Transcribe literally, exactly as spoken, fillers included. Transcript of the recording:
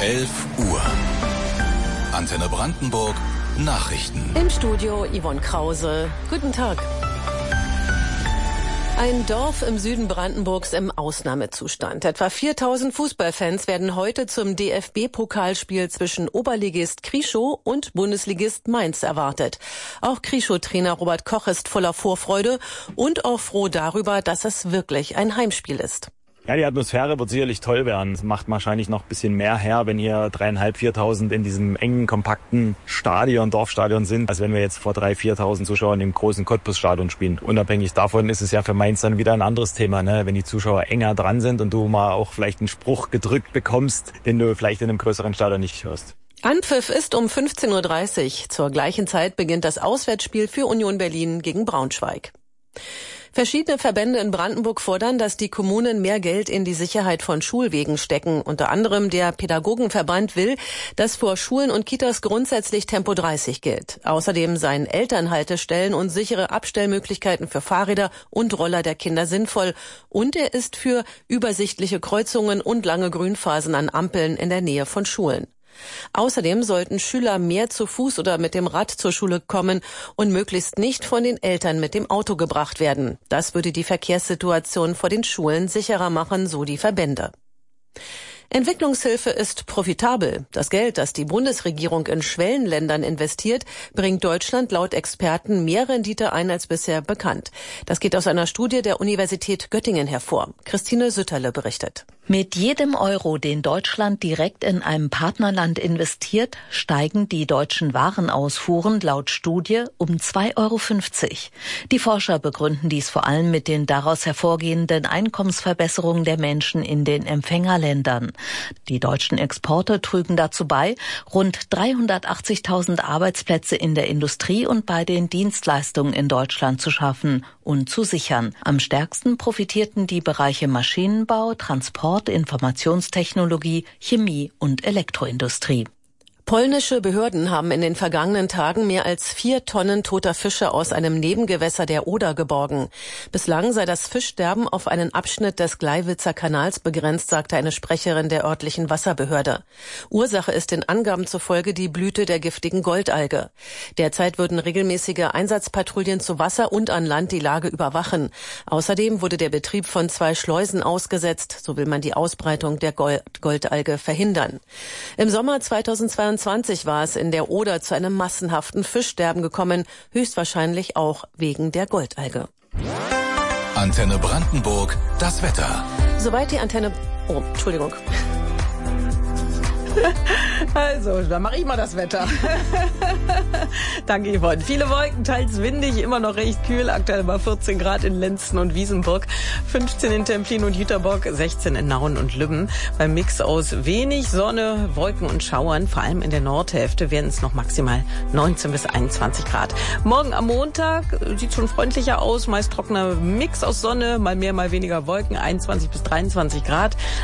elf Uhr. Antenne Brandenburg, Nachrichten. Im Studio Yvonne Krause. Guten Tag. Ein Dorf im Süden Brandenburgs im Ausnahmezustand. Etwa viertausend Fußballfans werden heute zum D F B-Pokalspiel zwischen Oberligist Krieschow und Bundesligist Mainz erwartet. Auch Krieschow-Trainer Robert Koch ist voller Vorfreude und auch froh darüber, dass es wirklich ein Heimspiel ist. Ja, die Atmosphäre wird sicherlich toll werden. Es macht wahrscheinlich noch ein bisschen mehr her, wenn hier dreieinhalb, viertausend in diesem engen, kompakten Stadion, Dorfstadion sind, als wenn wir jetzt vor drei, viertausend Zuschauern im großen Cottbus-Stadion spielen. Unabhängig davon ist es ja für Mainz dann wieder ein anderes Thema, ne? Wenn die Zuschauer enger dran sind und du mal auch vielleicht einen Spruch gedrückt bekommst, den du vielleicht in einem größeren Stadion nicht hörst. Anpfiff ist um fünfzehn Uhr dreißig. Zur gleichen Zeit beginnt das Auswärtsspiel für Union Berlin gegen Braunschweig. Verschiedene Verbände in Brandenburg fordern, dass die Kommunen mehr Geld in die Sicherheit von Schulwegen stecken. Unter anderem der Pädagogenverband will, dass vor Schulen und Kitas grundsätzlich Tempo dreißig gilt. Außerdem seien Elternhaltestellen und sichere Abstellmöglichkeiten für Fahrräder und Roller der Kinder sinnvoll. Und er ist für übersichtliche Kreuzungen und lange Grünphasen an Ampeln in der Nähe von Schulen. Außerdem sollten Schüler mehr zu Fuß oder mit dem Rad zur Schule kommen und möglichst nicht von den Eltern mit dem Auto gebracht werden. Das würde die Verkehrssituation vor den Schulen sicherer machen, so die Verbände. Entwicklungshilfe ist profitabel. Das Geld, das die Bundesregierung in Schwellenländern investiert, bringt Deutschland laut Experten mehr Rendite ein als bisher bekannt. Das geht aus einer Studie der Universität Göttingen hervor. Christine Sütterle berichtet. Mit jedem Euro, den Deutschland direkt in einem Partnerland investiert, steigen die deutschen Warenausfuhren laut Studie um zwei Euro fünfzig. Die Forscher begründen dies vor allem mit den daraus hervorgehenden Einkommensverbesserungen der Menschen in den Empfängerländern. Die deutschen Exporte trügen dazu bei, rund dreihundertachtzigtausend Arbeitsplätze in der Industrie und bei den Dienstleistungen in Deutschland zu schaffen und zu sichern. Am stärksten profitierten die Bereiche Maschinenbau, Transport, Informationstechnologie, Chemie und Elektroindustrie. Polnische Behörden haben in den vergangenen Tagen mehr als vier Tonnen toter Fische aus einem Nebengewässer der Oder geborgen. Bislang sei das Fischsterben auf einen Abschnitt des Gleiwitzer Kanals begrenzt, sagte eine Sprecherin der örtlichen Wasserbehörde. Ursache ist den Angaben zufolge die Blüte der giftigen Goldalge. Derzeit würden regelmäßige Einsatzpatrouillen zu Wasser und an Land die Lage überwachen. Außerdem wurde der Betrieb von zwei Schleusen ausgesetzt. So will man die Ausbreitung der Gold- Goldalge verhindern. Im Sommer zweitausendzweiundzwanzig war es in der Oder zu einem massenhaften Fischsterben gekommen, höchstwahrscheinlich auch wegen der Goldalge. Antenne Brandenburg, das Wetter. Soweit die Antenne... Oh, Entschuldigung. Also, dann mache ich mal das Wetter. Danke, Yvonne. Viele Wolken, teils windig, immer noch recht kühl. Aktuell bei vierzehn Grad in Lenzen und Wiesenburg, fünfzehn in Templin und Jüterbock, sechzehn in Nauen und Lübben. Beim Mix aus wenig Sonne, Wolken und Schauern, vor allem in der Nordhälfte, werden es noch maximal neunzehn bis einundzwanzig Grad. Morgen am Montag sieht schon freundlicher aus, meist trockener Mix aus Sonne, mal mehr, mal weniger Wolken, einundzwanzig bis dreiundzwanzig Grad.